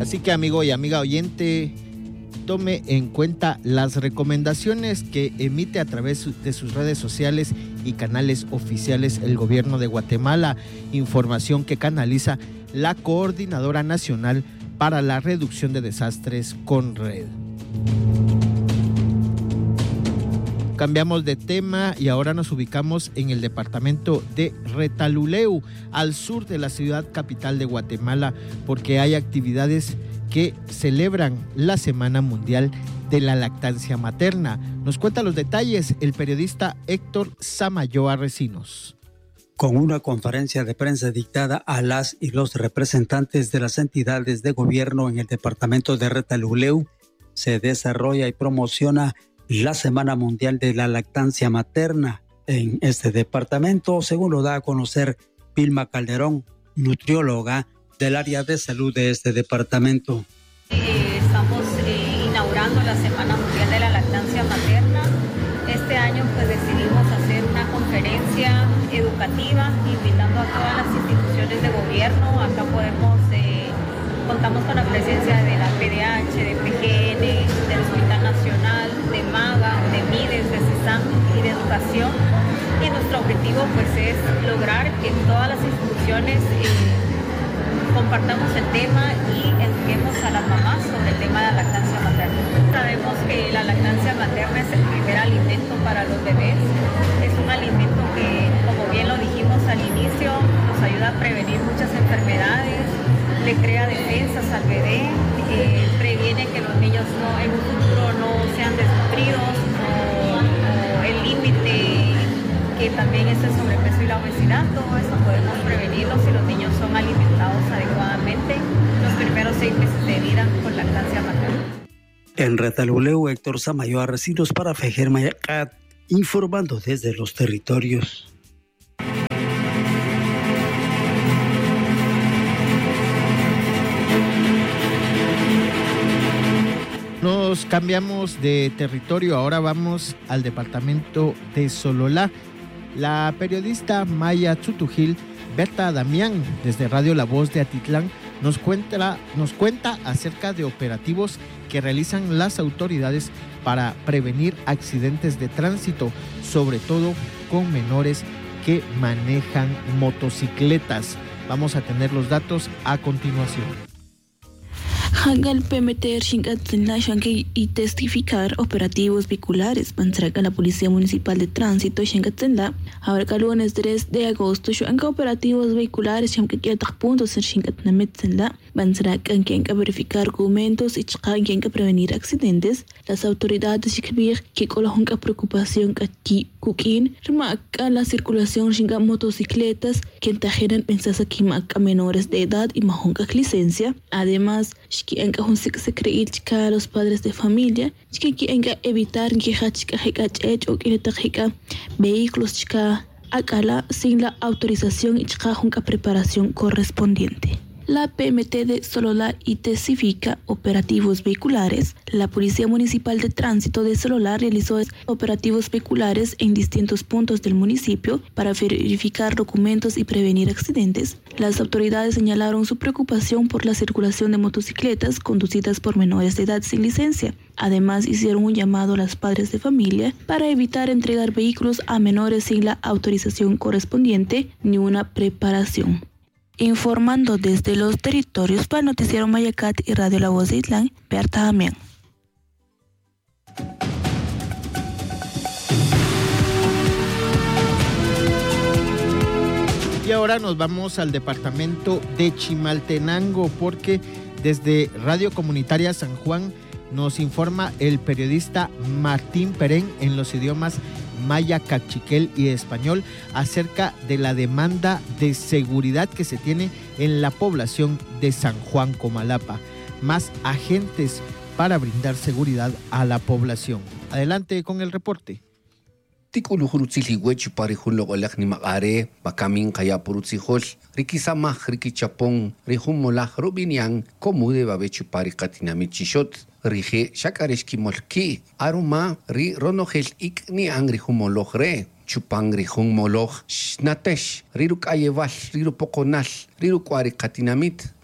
Así que, amigo y amiga oyente, tome en cuenta las recomendaciones que emite a través de sus redes sociales y canales oficiales el gobierno de Guatemala, información que canaliza la Coordinadora Nacional para la Reducción de Desastres, CONRED. Cambiamos de tema y ahora nos ubicamos en el departamento de Retalhuleu, al sur de la ciudad capital de Guatemala, porque hay actividades que celebran la Semana Mundial de la Lactancia Materna. Nos cuenta los detalles el periodista Héctor Samayoa Recinos. Con una conferencia de prensa dictada a las y los representantes de las entidades de gobierno en el departamento de Retalhuleu, se desarrolla y promociona la Semana Mundial de la Lactancia Materna en este departamento, según lo da a conocer Vilma Calderón, nutrióloga del área de salud de este departamento. Estamos inaugurando la Semana Mundial de la Lactancia Materna. Este año pues decidimos hacer una conferencia educativa invitando a todas las instituciones de gobierno. Acá contamos con la presencia de la PDH, de PGN, del Hospital Nacional, de MAGA, de MIDES, de CESAM y de Educación. Y nuestro objetivo pues es lograr que todas las instituciones compartamos el tema y eduquemos a las mamás sobre el tema de la lactancia materna. Sabemos que la lactancia materna es el primer alimento para los bebés. Es un alimento que, como bien lo dijimos al inicio, nos ayuda a prevenir muchas enfermedades, le crea defensas al bebé, previene que los niños en un futuro no sean desnutridos o el límite que también es el sobrepeso y la obesidad. Todo eso podemos prevenirlo si los niños son alimentados adecuadamente los primeros 6 meses de vida con lactancia materna. En Retalhuleu, Héctor Samayoa Recinos para Fejer Mayacat, informando desde los territorios. Nos cambiamos de territorio, ahora vamos al departamento de Sololá. La periodista Maya Tzutujil, Berta Damián, desde Radio La Voz de Atitlán, nos cuenta acerca de operativos que realizan las autoridades para prevenir accidentes de tránsito, sobre todo con menores que manejan motocicletas. Vamos a tener los datos a continuación. Hangal PMT Shingatzenla Shanke y testificar operativos vehiculares Pantraca la Policía Municipal de Tránsito Shingatzenla ahora lunes 3 de agosto Shanka operativos vehiculares Shanke puntos en Shingatnametzenla Pantraca que verificar documentos y que prevenir accidentes. Las autoridades escribir que con la preocupación que Kukin remarca la circulación Shinga motocicletas que entajeran pensas que a menores de edad y majonca licencia. Además que se cree que los padres de familia que evitar que o que vehículos acala sin la autorización y preparación correspondiente. La PMT de Sololá intensifica operativos vehiculares. La Policía Municipal de Tránsito de Sololá realizó operativos vehiculares en distintos puntos del municipio para verificar documentos y prevenir accidentes. Las autoridades señalaron su preocupación por la circulación de motocicletas conducidas por menores de edad sin licencia. Además, hicieron un llamado a los padres de familia para evitar entregar vehículos a menores sin la autorización correspondiente ni una preparación. Informando desde los territorios para Noticiero Mayacat y Radio La Voz de Itlán, Berta Damián. Y ahora nos vamos al departamento de Chimaltenango porque desde Radio Comunitaria San Juan nos informa el periodista Martín Perén en los idiomas maya, cachiquel y español acerca de la demanda de seguridad que se tiene en la población de San Juan Comalapa. Más agentes para brindar seguridad a la población. Adelante con el reporte. Tikuluhurutzilhihuechi parihunloqolaj nimaqare pakamin qayapurutzijol rikisamaj rikichapon rihunmolaj rubinian komude babechi pariqatinamichishot rije shakareshkimolki aruma ri ronojel ikni angrihunmoloj re chupan rihunmoloj shnatesh riruk'ayeval rirupoqonal rirukwariqatinamit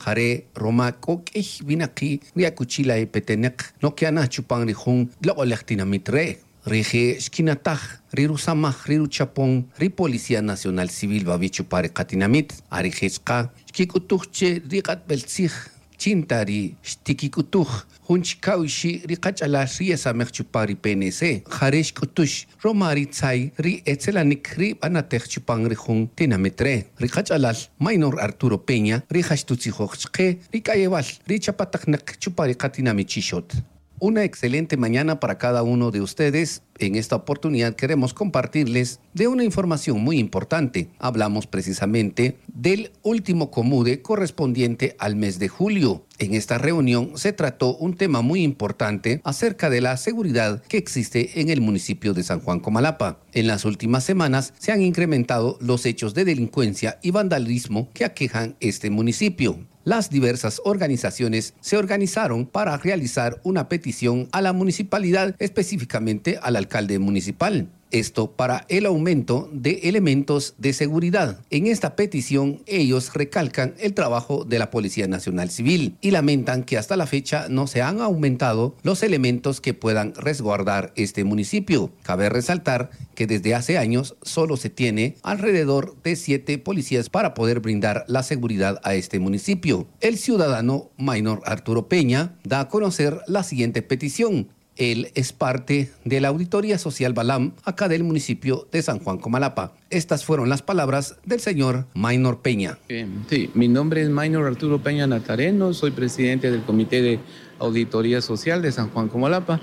Jare Roma kokej binaki riakuchila epetenek no kiana chupang rihung lokolektina mitre. Rige shkinataj, riru samaj, riru chapong, ri Policía Nacional Civil babichu pare katinamit, arigeshka, shkikutuche rigat belzij, chintari, shtikikutuj, hunchkaushi rikachala riesamech chupari PNC, jaresh kutush, romari tsai, ri etzelanik ri anatech chupang rihung tinamitre, rikachalal, Minor Arturo Peña, ri hashtutzijojchke, ri kayeval, ri chapataknek chupari katinamit chishot. Una excelente mañana para cada uno de ustedes. En esta oportunidad queremos compartirles de una información muy importante. Hablamos precisamente del último comude correspondiente al mes de julio. En esta reunión se trató un tema muy importante acerca de la seguridad que existe en el municipio de San Juan Comalapa. En las últimas semanas se han incrementado los hechos de delincuencia y vandalismo que aquejan este municipio. Las diversas organizaciones se organizaron para realizar una petición a la municipalidad, específicamente al alcalde municipal. Esto para el aumento de elementos de seguridad. En esta petición, ellos recalcan el trabajo de la Policía Nacional Civil y lamentan que hasta la fecha no se han aumentado los elementos que puedan resguardar este municipio. Cabe resaltar que desde hace años solo se tiene alrededor de 7 policías para poder brindar la seguridad a este municipio. El ciudadano Minor Arturo Peña da a conocer la siguiente petición. Él es parte de la Auditoría Social Balam, acá del municipio de San Juan Comalapa. Estas fueron las palabras del señor Minor Peña. Sí, mi nombre es Minor Arturo Peña Natareno, soy presidente del Comité de Auditoría Social de San Juan Comalapa.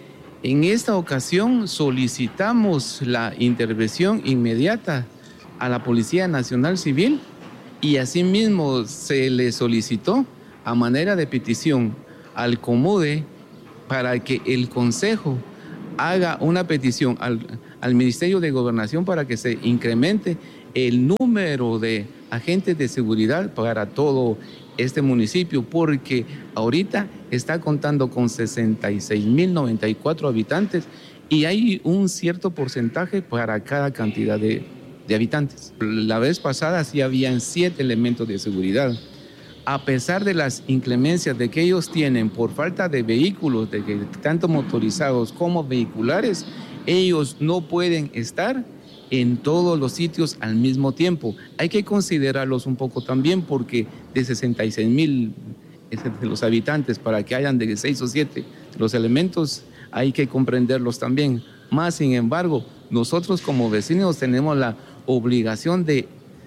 En esta ocasión solicitamos la intervención inmediata a la Policía Nacional Civil y asimismo se le solicitó a manera de petición al Comude para que el Consejo haga una petición al Ministerio de Gobernación para que se incremente el número de agentes de seguridad para todo este municipio, porque ahorita está contando con 66.094 habitantes y hay un cierto porcentaje para cada cantidad de habitantes. La vez pasada sí habían 7 elementos de seguridad. A pesar de las inclemencias de que ellos tienen por falta de vehículos, de que tanto motorizados como vehiculares, ellos no pueden estar en todos los sitios al mismo tiempo. Hay que considerarlos un poco también porque de 66.000 de los habitantes para que hayan de 6 o 7 los elementos, hay que comprenderlos también. Más sin embargo, nosotros como vecinos tenemos la obligación de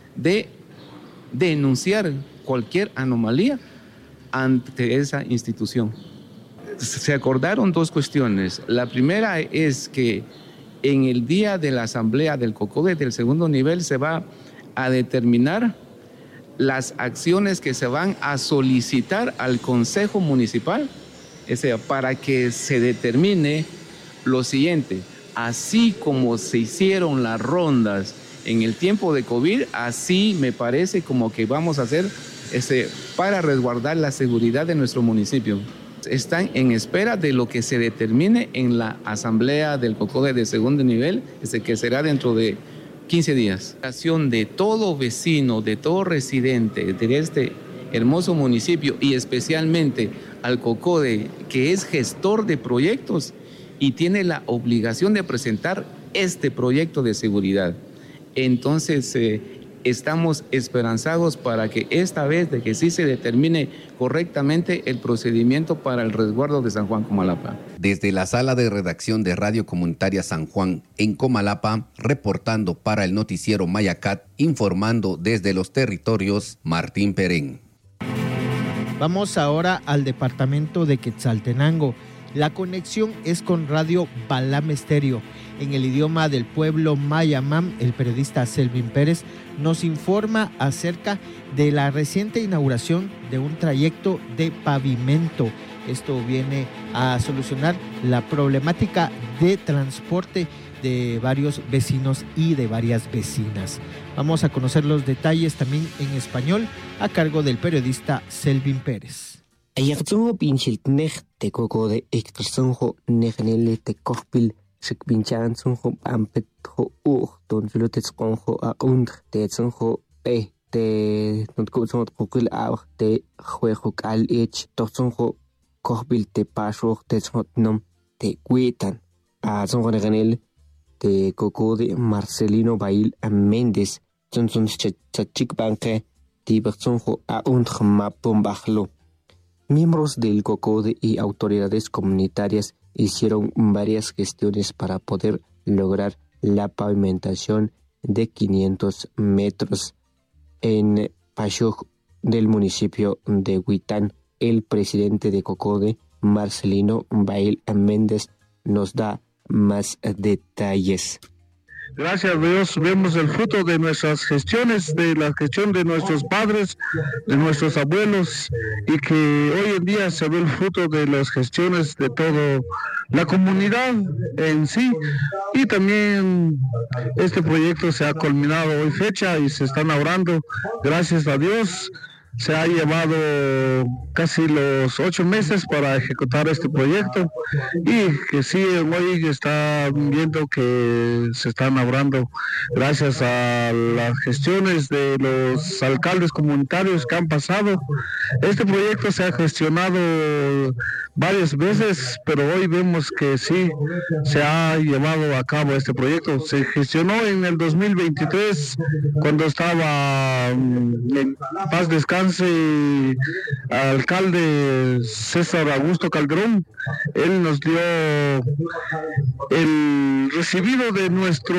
denunciar cualquier anomalía ante esa institución. Se acordaron 2 cuestiones. La primera es que en el día de la asamblea del COCODE del segundo nivel se va a determinar las acciones que se van a solicitar al Consejo Municipal, para que se determine lo siguiente: así como se hicieron las rondas en el tiempo de COVID, así me parece como que vamos a hacer para resguardar la seguridad de nuestro municipio. Están en espera de lo que se determine en la asamblea del COCODE de segundo nivel, que será dentro de 15 días. La acción de todo vecino, de todo residente de este hermoso municipio y especialmente al COCODE, que es gestor de proyectos y tiene la obligación de presentar este proyecto de seguridad. Entonces, estamos esperanzados para que esta vez de que sí se determine correctamente el procedimiento para el resguardo de San Juan Comalapa. Desde la sala de redacción de Radio Comunitaria San Juan en Comalapa, reportando para el noticiero Mayacat, informando desde los territorios, Martín Perén. Vamos ahora al departamento de Quetzaltenango. La conexión es con Radio Balam Estéreo. En el idioma del pueblo Mayamam, el periodista Selvin Pérez nos informa acerca de la reciente inauguración de un trayecto de pavimento. Esto viene a solucionar la problemática de transporte de varios vecinos y de varias vecinas. Vamos a conocer los detalles también en español a cargo del periodista Selvin Pérez. Ayaqtungo pinchiltnej te coco de extrasunjo negnele te cospil sikpinchan sunjo ampet ho ton zulotetskonjo a und te sunjo te notkutsot kukil aw te juego al ich totsonjo kohbil te pasho te nom te cuitan a son ganel te coco de Marcelino Bail Méndez son chachik banque ti batsonjo a un mapumbajlo. Miembros del COCODE y autoridades comunitarias hicieron varias gestiones para poder lograr la pavimentación de 500 metros en Pashoj del municipio de Huitán. El presidente de COCODE, Marcelino Bail Méndez, nos da más detalles. Gracias a Dios vemos el fruto de nuestras gestiones, de la gestión de nuestros padres, de nuestros abuelos, y que hoy en día se ve el fruto de las gestiones de toda la comunidad en sí. Y también este proyecto se ha culminado hoy fecha y se están obrando, gracias a Dios. Se ha llevado casi los 8 meses para ejecutar este proyecto y que sí, hoy está viendo que se están obrando gracias a las gestiones de los alcaldes comunitarios que han pasado. Este proyecto se ha gestionado varias veces, pero hoy vemos que sí se ha llevado a cabo este proyecto. Se gestionó en el 2023 cuando estaba en paz descanse alcalde César Augusto Calderón. Él nos dio el recibido de nuestro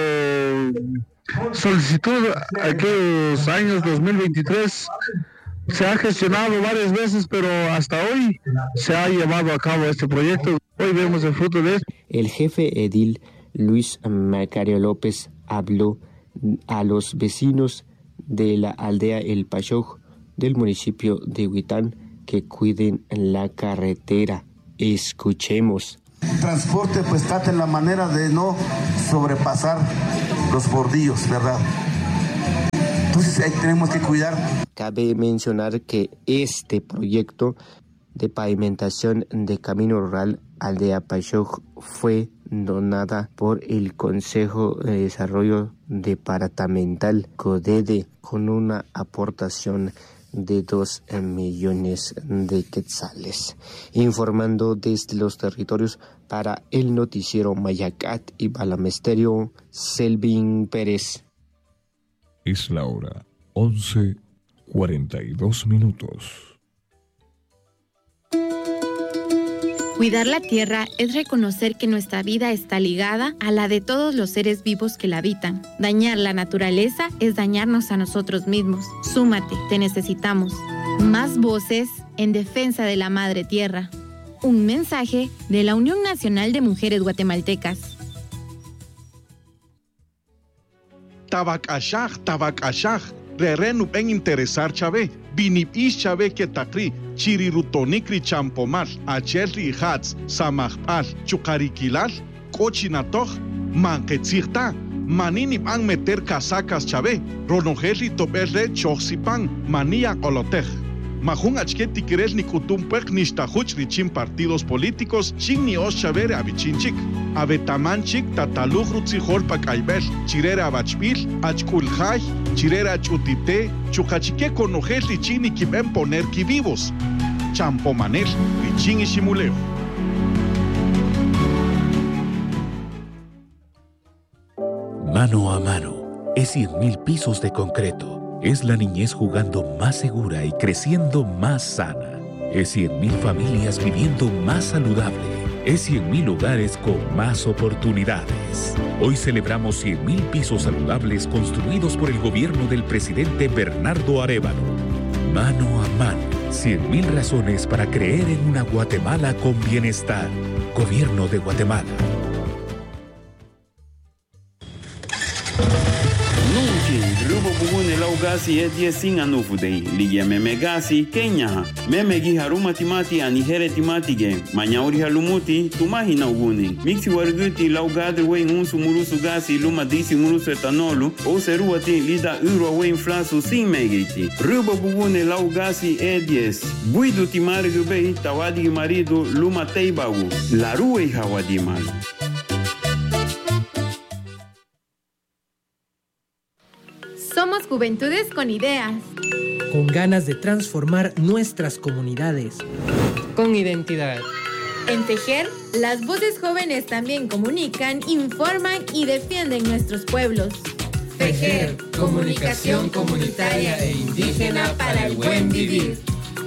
solicitud aquellos años 2023. Se ha gestionado varias veces, pero hasta hoy se ha llevado a cabo este proyecto. Hoy vemos el fruto de esto. El jefe edil Luis Macario López habló a los vecinos de la aldea El Pashoj del municipio de Huitán que cuiden la carretera. Escuchemos. Transporte pues traten la manera de no sobrepasar los bordillos, ¿verdad? Entonces ahí tenemos que cuidar. Cabe mencionar que este proyecto de pavimentación de camino rural Aldea Pashoj fue donada por el Consejo de Desarrollo Departamental CODEDE con una aportación de 2 millones de quetzales. Informando desde los territorios para el noticiero Mayacat y Balamesterio, Selvin Pérez. Es la hora 11:42. Cuidar la tierra es reconocer que nuestra vida está ligada a la de todos los seres vivos que la habitan. Dañar la naturaleza es dañarnos a nosotros mismos. Súmate, te necesitamos. Más voces en defensa de la madre tierra. Un mensaje de la Unión Nacional de Mujeres Guatemaltecas. Tabak Rerenu en interesar chave. Binip ish chave que takri. Chirirutonikri champomal. Acherri hats. Samahpal. Chukarikilal. Cochinatoch. Manquetzirta. Maninip an meter casacas chave. Ronojerri toperre choxipan. Manía olotej. Majun achketi querel ni kutumpek nishtahuch richin partidos políticos chin ni os chavere avichinchik. Avetamanchik tataluj rutzijolpa kaibel. Chirere avachpil, achkulhaj, chirere achutite, chukachike konojel richin y kiben poner ki vivos. Champomanel, richin y shimuleo. Mano a mano, es 100.000 pisos de concreto. Es la niñez jugando más segura y creciendo más sana. Es 100.000 familias viviendo más saludable. Es 100.000 hogares con más oportunidades. Hoy celebramos 100.000 pisos saludables construidos por el gobierno del presidente Bernardo Arévalo. Mano a mano, 100.000 razones para creer en una Guatemala con bienestar. Gobierno de Guatemala. Rubo bugune lau gasi e 10 sin anufudei. Ligia meme gasi Kenya. Meme gi haruma timati anihere timati ge. Manyauri halumuti tumahi na uguni. Mixi warguti lau gadre wen unsu murusu gasi luma disi murusu etanolu. O seruati lida uro wen flasu sin megiti. Rubo bugune lau gasi e 10. Buidu timari gubei tawadi marido luma teibawu. Larue hawadi malu. Somos juventudes con ideas. Con ganas de transformar nuestras comunidades. Con identidad. En Tejer, las voces jóvenes también comunican, informan y defienden nuestros pueblos. Tejer, comunicación comunitaria e indígena para el buen vivir.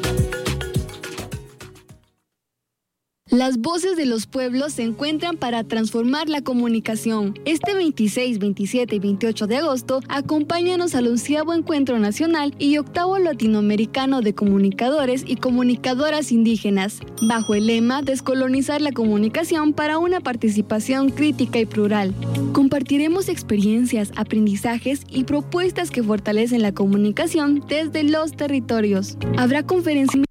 Las voces de los pueblos se encuentran para transformar la comunicación. Este 26, 27 y 28 de agosto, acompáñanos al 11º Encuentro Nacional y 8º Latinoamericano de Comunicadores y Comunicadoras Indígenas, bajo el lema Descolonizar la comunicación para una participación crítica y plural. Compartiremos experiencias, aprendizajes y propuestas que fortalecen la comunicación desde los territorios. Habrá conferencias,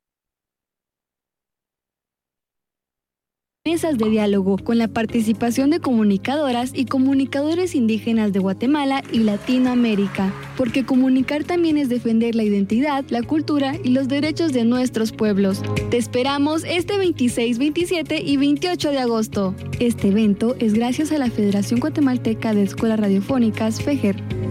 mesas de diálogo con la participación de comunicadoras y comunicadores indígenas de Guatemala y Latinoamérica, porque comunicar también es defender la identidad, la cultura y los derechos de nuestros pueblos. Te esperamos este 26, 27 y 28 de agosto. Este evento es gracias a la Federación Guatemalteca de Escuelas Radiofónicas, FEGER.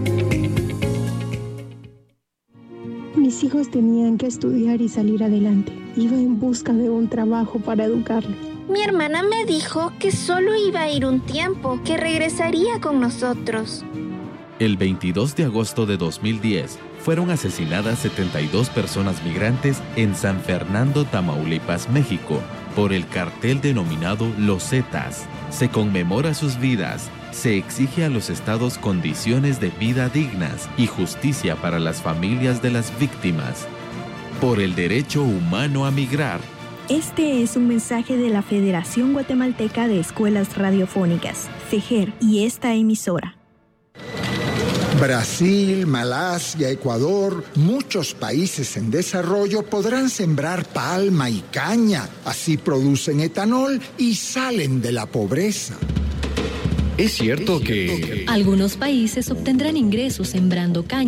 Mis hijos tenían que estudiar y salir adelante. Iba en busca de un trabajo para educarlos. Mi hermana me dijo que solo iba a ir un tiempo, que regresaría con nosotros. El 22 de agosto de 2010 fueron asesinadas 72 personas migrantes en San Fernando, Tamaulipas, México, por el cartel denominado Los Zetas. Se conmemora sus vidas, se exige a los estados condiciones de vida dignas y justicia para las familias de las víctimas. Por el derecho humano a migrar. Este es un mensaje de la Federación Guatemalteca de Escuelas Radiofónicas, FEGER, y esta emisora. Brasil, Malasia, Ecuador, muchos países en desarrollo podrán sembrar palma y caña. Así producen etanol y salen de la pobreza. Es cierto que algunos países obtendrán ingresos sembrando caña